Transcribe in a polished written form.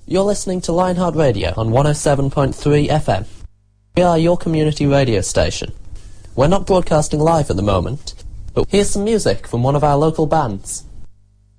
You're listening to Lionheart Radio on 107.3 FM. We are your community radio station. We're not broadcasting live at the moment, but here's some music from one of our local bands.